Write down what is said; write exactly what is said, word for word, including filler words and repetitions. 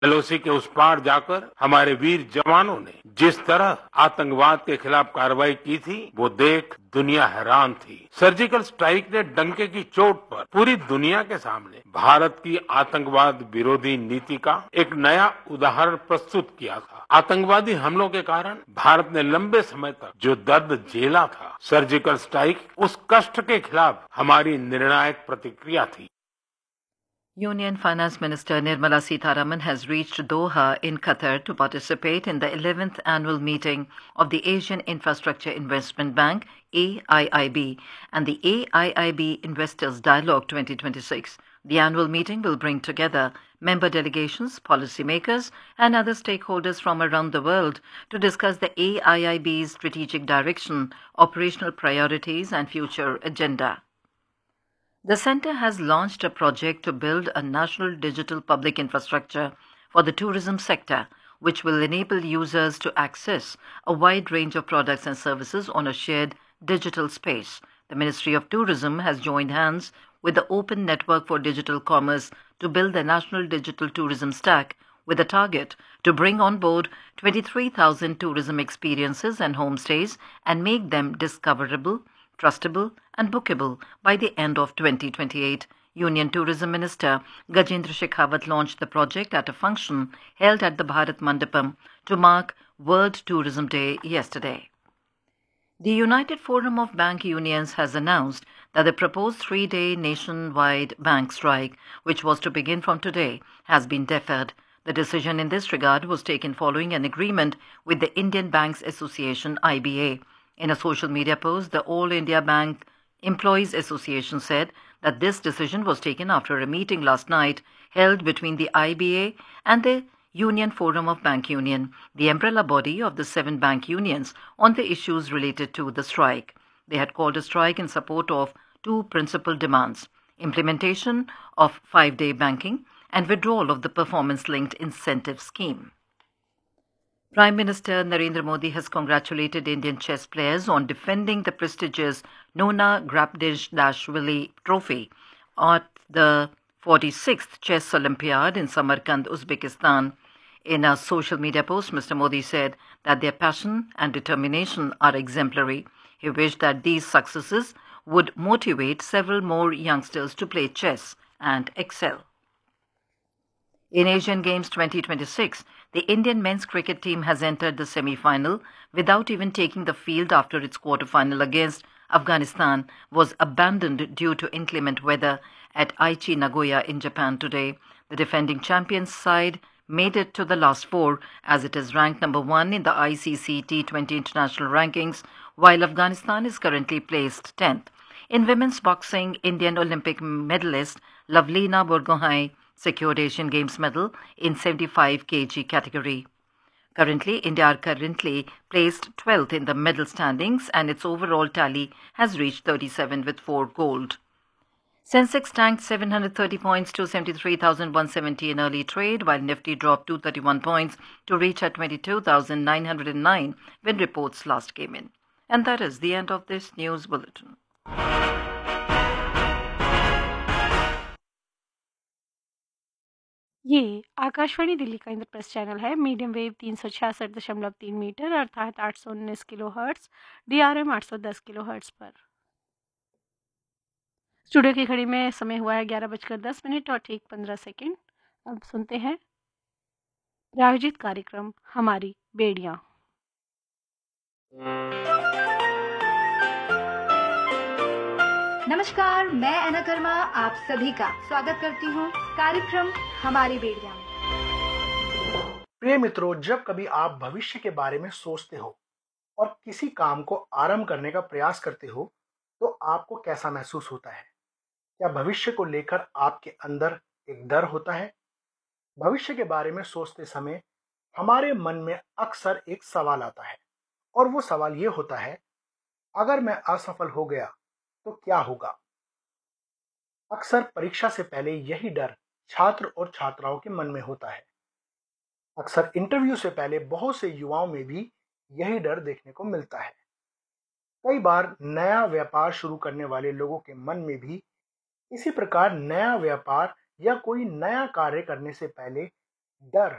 LOC के उस पार जाकर हमारे वीर जवानों ने जिस तरह आतंकवाद के खिलाफ कार्रवाई की थी, वो देख दुनिया हैरान थी। सर्जिकल स्ट्राइक ने डंके की चोट पर पूरी दुनिया के सामने भारत की आतंकवाद विरोधी नीति का एक नया उदाहरण प्रस्तुत किया था। आतंकवादी हमलों के कारण भारत ने लंबे समय तक जो दर्द झेला था, सर्जिकल स्ट्राइक उस कष्ट के खिलाफ हमारी निर्णायक प्रतिक्रिया थी। Union Finance Minister Nirmala Sitharaman has reached Doha in Qatar to participate in the eleventh annual meeting of the Asian Infrastructure Investment Bank, A I I B, and the A I I B Investors Dialogue twenty twenty-six. The annual meeting will bring together member delegations, policymakers, and other stakeholders from around the world to discuss the A I I B's strategic direction, operational priorities, and future agenda. The Centre has launched a project to build a national digital public infrastructure for the tourism sector, which will enable users to access a wide range of products and services on a shared digital space. The Ministry of Tourism has joined hands with the Open Network for Digital Commerce to build the National Digital Tourism Stack with a target to bring on board twenty-three thousand tourism experiences and homestays and make them discoverable, trustable and bookable by the end of twenty twenty-eight. Union Tourism Minister Gajendra Shekhawat launched the project at a function held at the Bharat Mandapam to mark World Tourism Day yesterday. The United Forum of Bank Unions has announced that the proposed three-day nationwide bank strike, which was to begin from today, has been deferred. The decision in this regard was taken following an agreement with the Indian Banks Association I B A. In a social media post, the All India Bank Employees Association said that this decision was taken after a meeting last night held between the I B A and the Union Forum of Bank Union, the umbrella body of the seven bank unions, on the issues related to the strike. They had called a strike in support of two principal demands: implementation of five-day banking and withdrawal of the performance-linked incentive scheme. Prime Minister Narendra Modi has congratulated Indian chess players on defending the prestigious Nona Grabdashvili Trophy at the forty-sixth Chess Olympiad in Samarkand, Uzbekistan. In a social media post, Mister Modi said that their passion and determination are exemplary. He wished that these successes would motivate several more youngsters to play chess and excel. In Asian Games twenty twenty-six, the Indian men's cricket team has entered the semi-final without even taking the field after its quarter-final against Afghanistan was abandoned due to inclement weather at Aichi, Nagoya in Japan today. The defending champions side made it to the last four as it is ranked number one in the I C C T twenty international rankings, while Afghanistan is currently placed tenth. In women's boxing, Indian Olympic medalist Lavlina Borgohain secured Asian Games medal in seventy-five kilograms category. Currently, India are currently placed twelfth in the medal standings and its overall tally has reached thirty-seven with four gold. Sensex tanked seven hundred thirty points to seventy-three thousand one hundred seventy in early trade, while Nifty dropped two hundred thirty-one points to reach at twenty-two thousand nine hundred nine when reports last came in. And that is the end of this news bulletin. ये आकाशवाणी दिल्ली का Indraprastha channel है। Medium wave तीन सौ छियासठ दशमलव तीन metre अर्थात आठ सौ उन्नीस kilo hertz, D R M आठ सौ दस किलो हर्ट्स पर। स्टूडियो की घड़ी में समय हुआ है ग्यारह बजकर दस मिनट और ठीक पंद्रह सेकेंड। अब सुनते हैं प्रायोजित कार्यक्रम हमारी बेड़ियाँ। नमस्कार, मैं अना कर्मा आप सभी का स्वागत करती हूँ कार्यक्रम हमारी बेड़ियाँ में। प्रिय मित्रों, जब कभी आप भविष्य के बारे में सोचते हो और किसी काम को आरंभ करने का प्रयास करते हो तो आपको कैसा महसूस होता है? क्या भविष्य को लेकर आपके अंदर एक डर होता है? भविष्य के बारे में सोचते समय हमारे मन में अक्सर एक सवाल आता है और वो सवाल ये होता है, अगर मैं असफल हो गया तो क्या होगा? अक्सर परीक्षा से पहले यही डर छात्र और छात्राओं के मन में होता है। अक्सर इंटरव्यू से पहले बहुत से युवाओं में भी यही डर देखने को मिलता है। कई बार नया व्यापार शुरू करने वाले लोगों के मन में भी इसी प्रकार नया व्यापार या कोई नया कार्य करने से पहले डर